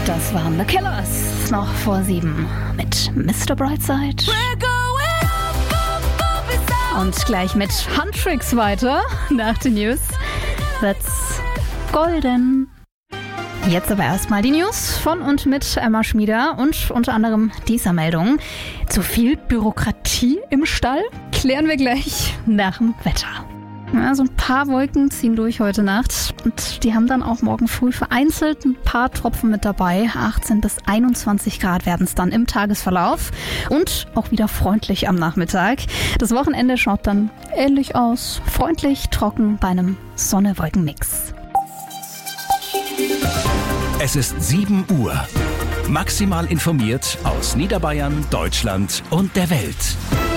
Das waren The Killers, noch vor 7 mit Mr. Brightside. Und gleich mit Huntrix weiter nach den News. That's golden. Jetzt aber erstmal die News von und mit Emma Schmieder und unter anderem dieser Meldung. Zu viel Bürokratie im Stall? Klären wir gleich nach dem Wetter. Ja, so ein paar Wolken ziehen durch heute Nacht und die haben dann auch morgen früh vereinzelt ein paar Tropfen mit dabei. 18 bis 21 Grad werden es dann im Tagesverlauf und auch wieder freundlich am Nachmittag. Das Wochenende schaut dann ähnlich aus. Freundlich, trocken bei einem Sonne-Wolken-Mix. Es ist 7 Uhr. Maximal informiert aus Niederbayern, Deutschland und der Welt.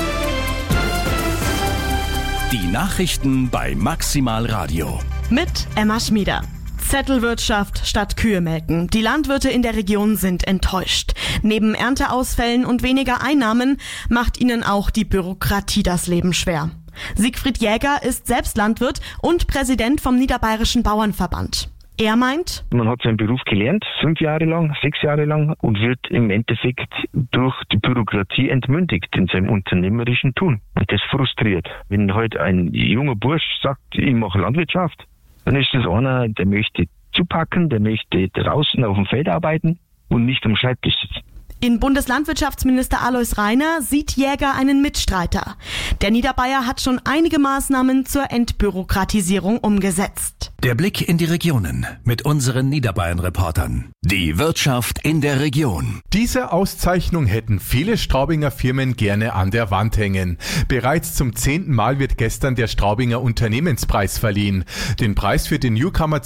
Die Nachrichten bei Maximal Radio. Mit Emma Schmieder. Zettelwirtschaft statt Kühe melken. Die Landwirte in der Region sind enttäuscht. Neben Ernteausfällen und weniger Einnahmen macht ihnen auch die Bürokratie das Leben schwer. Siegfried Jäger ist selbst Landwirt und Präsident vom Niederbayerischen Bauernverband. Er meint, man hat seinen Beruf gelernt, 5 Jahre lang, 6 Jahre lang und wird im Endeffekt durch die Bürokratie entmündigt in seinem unternehmerischen Tun. Und das frustriert. Wenn heute ein junger Bursch sagt, ich mache Landwirtschaft, dann ist das einer, der möchte zupacken, der möchte draußen auf dem Feld arbeiten und nicht am Schreibtisch sitzen. In Bundeslandwirtschaftsminister Alois Rainer sieht Jäger einen Mitstreiter. Der Niederbayer hat schon einige Maßnahmen zur Entbürokratisierung umgesetzt. Der Blick in die Regionen mit unseren Niederbayern-Reportern. Die Wirtschaft in der Region. Diese Auszeichnung hätten viele Straubinger Firmen gerne an der Wand hängen. Bereits zum 10. Mal wird gestern der Straubinger Unternehmenspreis verliehen. Den Preis für den Newcomer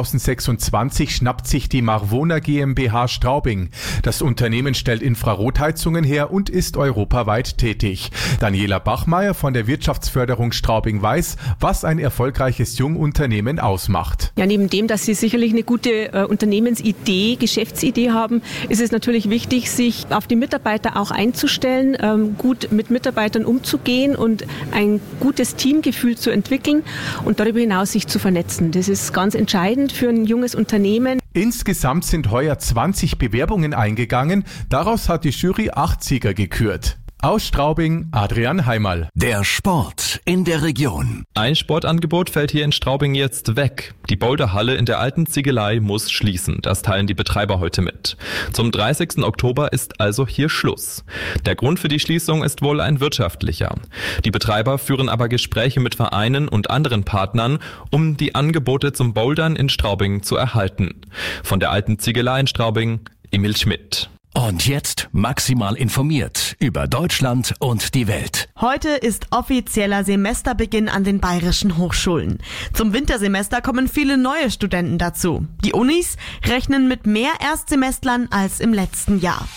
2026 schnappt sich die Marvona GmbH Straubing. Das Unternehmen stellt Infrarotheizungen her und ist europaweit tätig. Daniela Bachmeier von der Wirtschaftsförderung Straubing weiß, was ein erfolgreiches Jungunternehmen ausmacht. Ja, neben dem, dass sie sicherlich eine gute Unternehmensidee, Geschäftsidee haben, ist es natürlich wichtig, sich auf die Mitarbeiter auch einzustellen, gut mit Mitarbeitern umzugehen und ein gutes Teamgefühl zu entwickeln und darüber hinaus sich zu vernetzen. Das ist ganz entscheidend für ein junges Unternehmen. Insgesamt sind heuer 20 Bewerbungen eingegangen. Daraus hat die Jury 8 Sieger gekürt. Aus Straubing, Adrian Heimal. Der Sport in der Region. Ein Sportangebot fällt hier in Straubing jetzt weg. Die Boulderhalle in der alten Ziegelei muss schließen. Das teilen die Betreiber heute mit. Zum 30. Oktober ist also hier Schluss. Der Grund für die Schließung ist wohl ein wirtschaftlicher. Die Betreiber führen aber Gespräche mit Vereinen und anderen Partnern, um die Angebote zum Bouldern in Straubing zu erhalten. Von der alten Ziegelei in Straubing, Emil Schmidt. Und jetzt maximal informiert über Deutschland und die Welt. Heute ist offizieller Semesterbeginn an den bayerischen Hochschulen. Zum Wintersemester kommen viele neue Studenten dazu. Die Unis rechnen mit mehr Erstsemestlern als im letzten Jahr.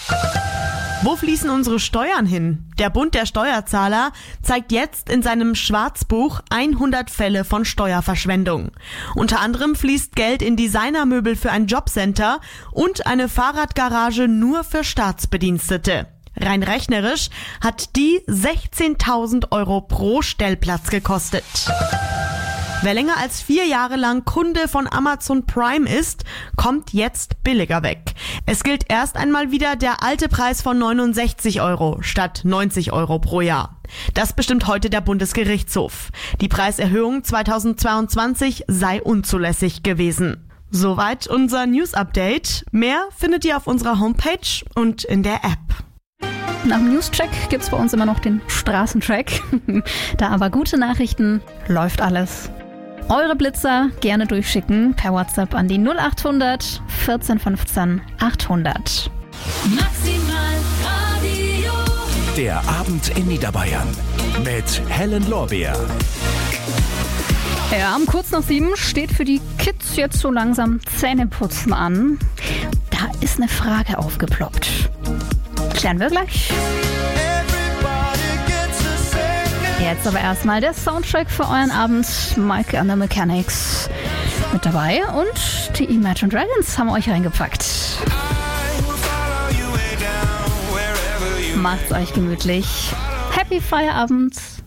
Wo fließen unsere Steuern hin? Der Bund der Steuerzahler zeigt jetzt in seinem Schwarzbuch 100 Fälle von Steuerverschwendung. Unter anderem fließt Geld in Designermöbel für ein Jobcenter und eine Fahrradgarage nur für Staatsbedienstete. Rein rechnerisch hat die 16.000 Euro pro Stellplatz gekostet. Wer länger als 4 Jahre lang Kunde von Amazon Prime ist, kommt jetzt billiger weg. Es gilt erst einmal wieder der alte Preis von 69 Euro statt 90 Euro pro Jahr. Das bestimmt heute der Bundesgerichtshof. Die Preiserhöhung 2022 sei unzulässig gewesen. Soweit unser News-Update. Mehr findet ihr auf unserer Homepage und in der App. Nach dem News-Check gibt's bei uns immer noch den Straßentrack. Da aber gute Nachrichten, läuft alles. Eure Blitzer gerne durchschicken per WhatsApp an die 0800 14 15 800. Maximal Radio. Der Abend in Niederbayern mit Helen Lorbeer. Ja, um kurz nach 7 steht für die Kids jetzt so langsam Zähneputzen an. Da ist eine Frage aufgeploppt. Klären wir gleich. Jetzt aber erstmal der Soundtrack für euren Abend. Mike and the Mechanics mit dabei und die Imagine Dragons haben euch reingepackt. Macht's euch gemütlich. Happy Feierabend.